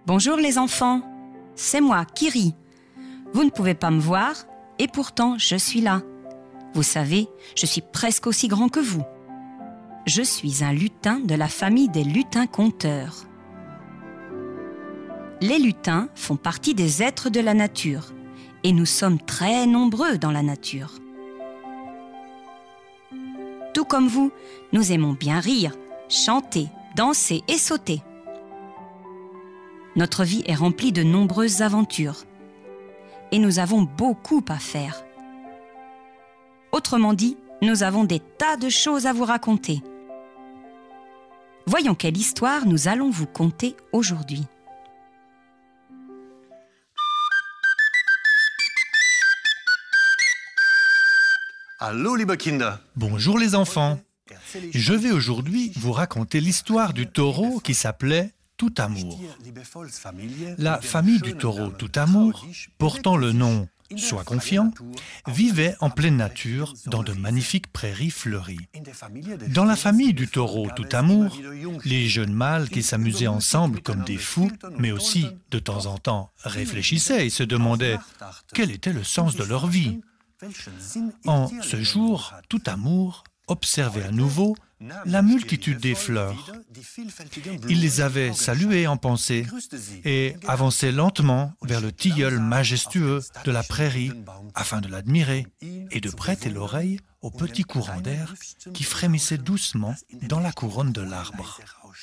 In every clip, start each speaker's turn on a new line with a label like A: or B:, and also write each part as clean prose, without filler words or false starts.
A: Bonjour les enfants, c'est moi, Kiri. Vous ne pouvez pas me voir et pourtant je suis là. Vous savez, je suis presque aussi grand que vous. Je suis un lutin de la famille des lutins-conteurs. Les lutins font partie des êtres de la nature et nous sommes très nombreux dans la nature. Tout comme vous, nous aimons bien rire, chanter, danser et sauter. Notre vie est remplie de nombreuses aventures et nous avons beaucoup à faire. Autrement dit, nous avons des tas de choses à vous raconter. Voyons quelle histoire nous allons vous conter aujourd'hui.
B: Hallo, liebe Kinder.
C: Bonjour les enfants. Je vais aujourd'hui vous raconter l'histoire du taureau qui s'appelait Tout-Amour. La famille du taureau Tout-Amour, portant le nom « Sois confiant », vivait en pleine nature dans de magnifiques prairies fleuries. Dans la famille du taureau Tout-Amour, les jeunes mâles qui s'amusaient ensemble comme des fous, mais aussi de temps en temps réfléchissaient et se demandaient quel était le sens de leur vie. En ce jour, Tout-Amour observait à nouveau la multitude des fleurs. Il les avait saluées en pensée et avançait lentement vers le tilleul majestueux de la prairie afin de l'admirer et de prêter l'oreille au petit courant d'air qui frémissait doucement dans la couronne de l'arbre.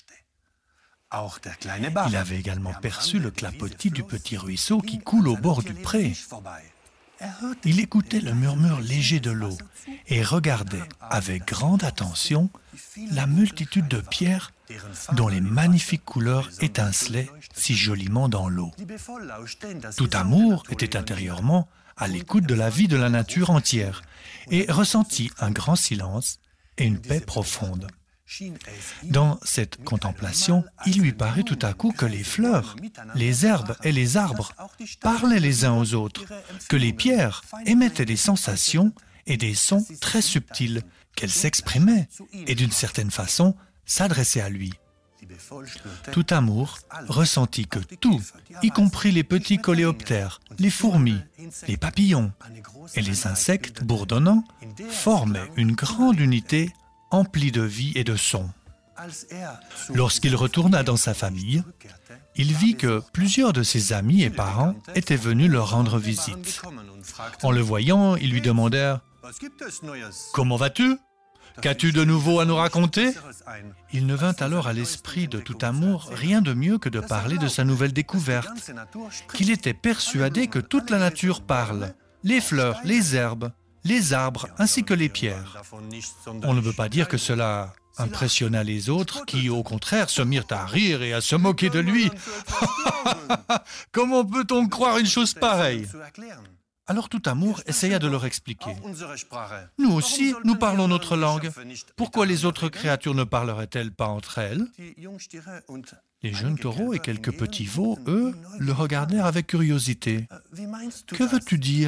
C: Il avait également perçu le clapotis du petit ruisseau qui coule au bord du pré. Il écoutait le murmure léger de l'eau et regardait avec grande attention la multitude de pierres dont les magnifiques couleurs étincelaient si joliment dans l'eau. Tout-Amour était intérieurement à l'écoute de la vie de la nature entière et ressentit un grand silence et une paix profonde. Dans cette contemplation, il lui parut tout à coup que les fleurs, les herbes et les arbres parlaient les uns aux autres, que les pierres émettaient des sensations et des sons très subtils, qu'elles s'exprimaient et d'une certaine façon s'adressaient à lui. Tout-Amour ressentit que tout, y compris les petits coléoptères, les fourmis, les papillons et les insectes bourdonnants, formaient une grande unité empli de vie et de son. Lorsqu'il retourna dans sa famille, il vit que plusieurs de ses amis et parents étaient venus leur rendre visite. En le voyant, ils lui demandèrent « Comment vas-tu ? Qu'as-tu de nouveau à nous raconter ?» Il ne vint alors à l'esprit de Tout-Amour rien de mieux que de parler de sa nouvelle découverte, qu'il était persuadé que toute la nature parle, les fleurs, les herbes, les arbres ainsi que les pierres. On ne peut pas dire que cela impressionna les autres qui, au contraire, se mirent à rire et à se moquer de lui. Comment peut-on croire une chose pareille ? Alors Tout-Amour essaya de leur expliquer. Nous aussi, nous parlons notre langue. Pourquoi les autres créatures ne parleraient-elles pas entre elles ? Les jeunes taureaux et quelques petits veaux, eux, le regardèrent avec curiosité. Que veux-tu dire ?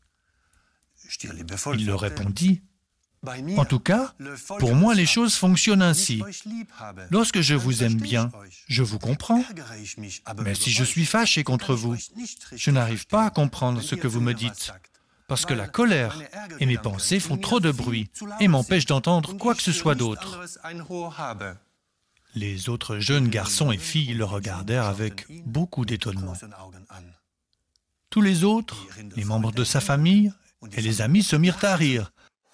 C: Il leur répondit « En tout cas, pour moi, les choses fonctionnent ainsi. Lorsque je vous aime bien, je vous comprends. Mais si je suis fâché contre vous, je n'arrive pas à comprendre ce que vous me dites, parce que la colère et mes pensées font trop de bruit et m'empêchent d'entendre quoi que ce soit d'autre. » Les autres jeunes garçons et filles le regardèrent avec beaucoup d'étonnement. Tous les autres, les membres de sa famille, et les amis se mirent à rire.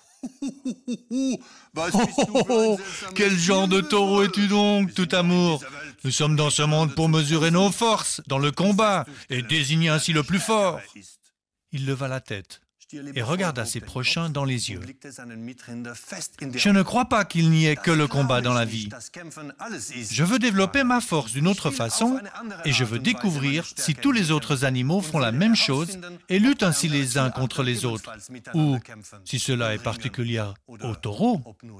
C: Quel genre de taureau es-tu donc, Tout-Amour ? Nous sommes dans ce monde pour mesurer nos forces dans le combat et désigner ainsi le plus fort. Il leva la tête et regarda ses prochains dans les yeux. Je ne crois pas qu'il n'y ait que le combat dans la vie. Je veux développer ma force d'une autre façon et je veux découvrir si tous les autres animaux font la même chose et luttent ainsi les uns contre les autres, ou si cela est particulier au taureau.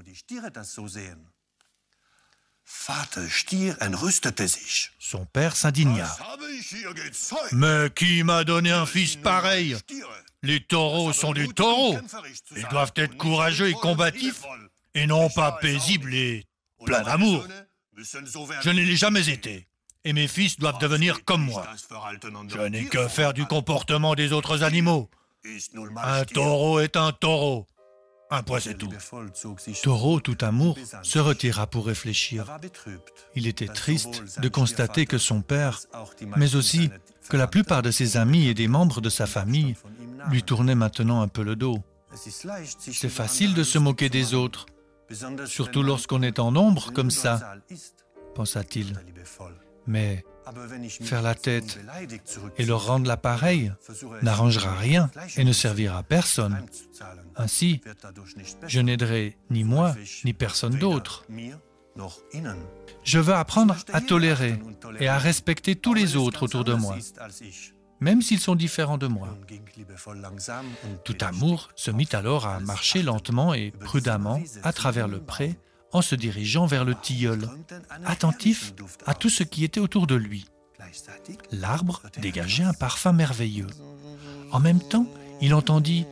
C: Son père s'indigna. « Mais qui m'a donné un fils pareil ? Les taureaux sont des taureaux. Ils doivent être courageux et combatifs, et non pas paisibles et pleins d'amour. Je ne l'ai jamais été. et mes fils doivent devenir comme moi. Je n'ai que faire du comportement des autres animaux. Un taureau est un taureau. Un point, c'est tout. Taureau tout amour se retira pour réfléchir. Il était triste de constater que son père, mais aussi que la plupart de ses amis et des membres de sa famille lui tournaient maintenant un peu le dos. C'est facile de se moquer des autres, surtout lorsqu'on est en nombre comme ça, pensa-t-il. Mais faire la tête et leur rendre l'appareil n'arrangera rien et ne servira à personne. Ainsi, je n'aiderai ni moi, ni personne d'autre. Je veux apprendre à tolérer et à respecter tous les autres autour de moi, même s'ils sont différents de moi. Tout amour se mit alors à marcher lentement et prudemment à travers le pré, en se dirigeant vers le tilleul, attentif à tout ce qui était autour de lui. L'arbre dégageait un parfum merveilleux. En même temps, il entendit...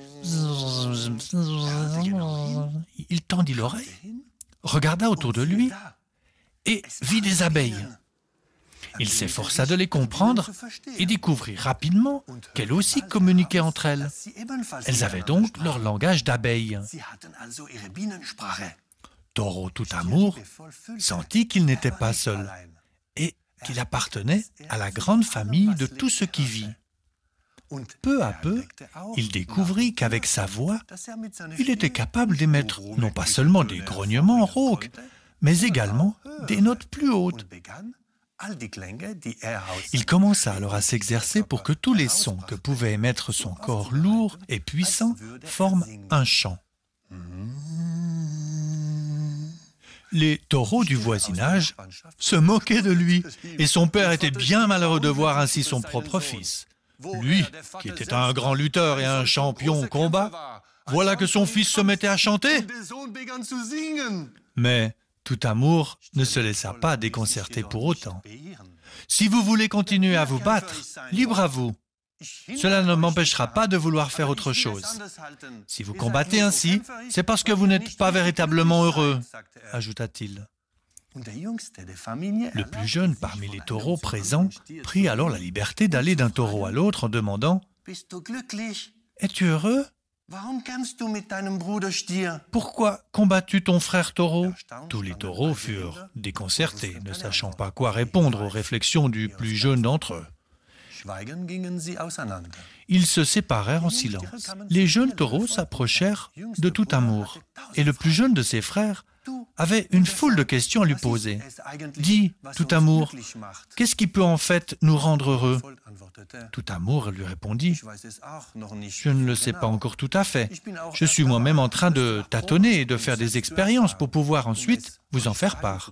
C: Il tendit l'oreille, regarda autour de lui et vit des abeilles. Il s'efforça de les comprendre et découvrit rapidement qu'elles aussi communiquaient entre elles. Elles avaient donc leur langage d'abeilles. Taureau tout amour sentit qu'il n'était pas seul et qu'il appartenait à la grande famille de tout ce qui vit. Peu à peu, il découvrit qu'avec sa voix, il était capable d'émettre non pas seulement des grognements rauques, mais également des notes plus hautes. Il commença alors à s'exercer pour que tous les sons que pouvait émettre son corps lourd et puissant forment un chant. Les taureaux du voisinage se moquaient de lui, et son père était bien malheureux de voir ainsi son propre fils. Lui, qui était un grand lutteur et un champion au combat, voilà que son fils se mettait à chanter. Mais tout amour ne se laissa pas déconcerter pour autant. Si vous voulez continuer à vous battre, libre à vous. Cela ne m'empêchera pas de vouloir faire autre chose. Si vous combattez ainsi, c'est parce que vous n'êtes pas véritablement heureux, ajouta-t-il. Le plus jeune parmi les taureaux présents prit alors la liberté d'aller d'un taureau à l'autre en demandant « Es-tu heureux ? Pourquoi combats-tu ton frère taureau ?» Tous les taureaux furent déconcertés, ne sachant pas quoi répondre aux réflexions du plus jeune d'entre eux. Ils se séparèrent en silence. Les jeunes taureaux s'approchèrent de tout amour, et le plus jeune de ses frères avait une foule de questions à lui poser. « Dis, tout amour, qu'est-ce qui peut en fait nous rendre heureux ?» Tout amour lui répondit « Je ne le sais pas encore tout à fait. Je suis moi-même en train de tâtonner et de faire des expériences pour pouvoir ensuite vous en faire part.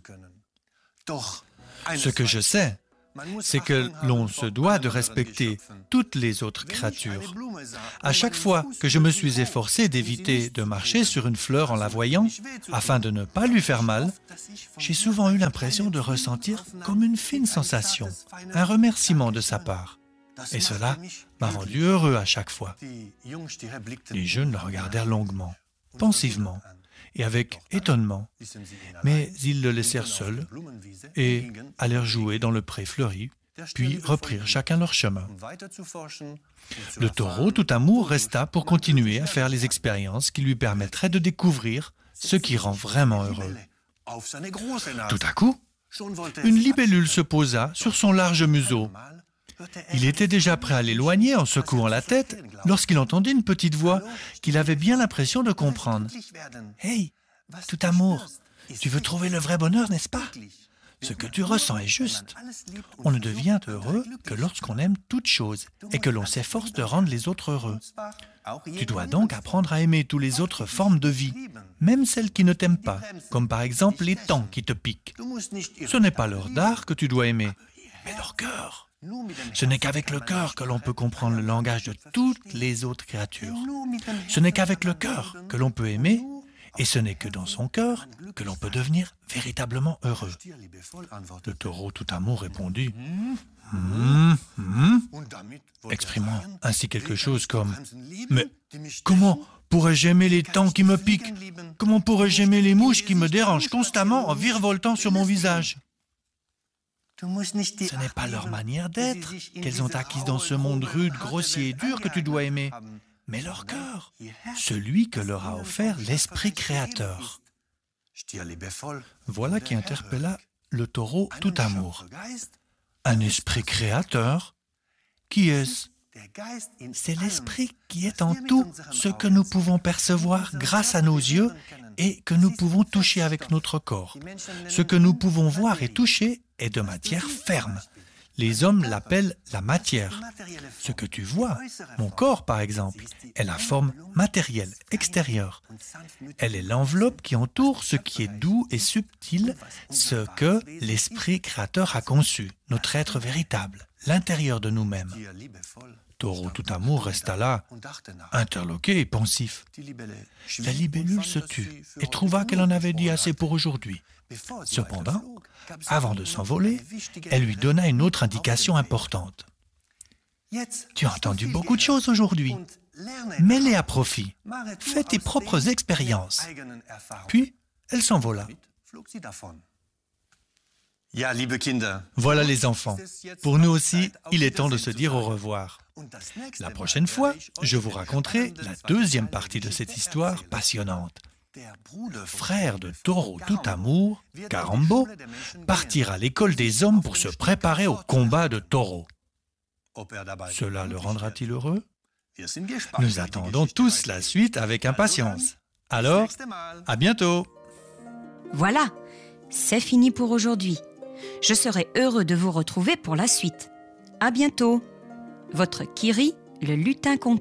C: Ce que je sais, c'est que l'on se doit de respecter toutes les autres créatures. À chaque fois que je me suis efforcé d'éviter de marcher sur une fleur en la voyant, afin de ne pas lui faire mal, j'ai souvent eu l'impression de ressentir comme une fine sensation, un remerciement de sa part. Et cela m'a rendu heureux à chaque fois. Les jeunes le regardèrent longuement, pensivement, et avec étonnement, mais ils le laissèrent seul et allèrent jouer dans le pré fleuri, puis reprirent chacun leur chemin. Le taureau tout amour resta pour continuer à faire les expériences qui lui permettraient de découvrir ce qui rend vraiment heureux. Tout à coup, une libellule se posa sur son large museau. Il était déjà prêt à l'éloigner en secouant la tête lorsqu'il entendit une petite voix qu'il avait bien l'impression de comprendre. « Hey, tout amour, tu veux trouver le vrai bonheur, n'est-ce pas ? Ce que tu ressens est juste. On ne devient heureux que lorsqu'on aime toute chose et que l'on s'efforce de rendre les autres heureux. Tu dois donc apprendre à aimer toutes les autres formes de vie, même celles qui ne t'aiment pas, comme par exemple les taons qui te piquent. Ce n'est pas leur dard que tu dois aimer, mais leur cœur. Ce n'est qu'avec le cœur que l'on peut comprendre le langage de toutes les autres créatures. Ce n'est qu'avec le cœur que l'on peut aimer, et ce n'est que dans son cœur que l'on peut devenir véritablement heureux. » Le taureau tout amour répondit exprimant ainsi quelque chose comme « Mais comment pourrais-je aimer les taons qui me piquent ? Comment pourrais-je aimer les mouches qui me dérangent constamment en virevoltant sur mon visage ?» Ce n'est pas leur manière d'être qu'elles ont acquise dans ce monde rude, grossier et dur que tu dois aimer, mais leur cœur, celui que leur a offert l'esprit créateur. Voilà qui interpella le taureau tout amour. Un esprit créateur? Qui est-ce? C'est l'esprit qui est en tout ce que nous pouvons percevoir grâce à nos yeux et que nous pouvons toucher avec notre corps. Ce que nous pouvons voir et toucher est de matière ferme. Les hommes l'appellent la matière. Ce que tu vois, mon corps par exemple, est la forme matérielle, extérieure. Elle est l'enveloppe qui entoure ce qui est doux et subtil, ce que l'esprit créateur a conçu, notre être véritable, l'intérieur de nous-mêmes. Taureau tout amour resta là, interloqué et pensif. La libellule se tut et trouva qu'elle en avait dit assez pour aujourd'hui. Cependant, avant de s'envoler, elle lui donna une autre indication importante. « Tu as entendu beaucoup de choses aujourd'hui. Mets-les à profit. Fais tes propres expériences. » Puis, elle s'envola. Voilà les enfants. Pour nous aussi, il est temps de se dire au revoir. La prochaine fois, je vous raconterai la deuxième partie de cette histoire passionnante. Le frère de Taureau tout amour, Karambo, partira à l'école des hommes pour se préparer au combat de taureaux. Cela le rendra-t-il heureux? Nous attendons tous la suite avec impatience. Alors, à bientôt!
A: Voilà, c'est fini pour aujourd'hui. Je serai heureux de vous retrouver pour la suite. À bientôt. Votre Kiri, le lutin conteur.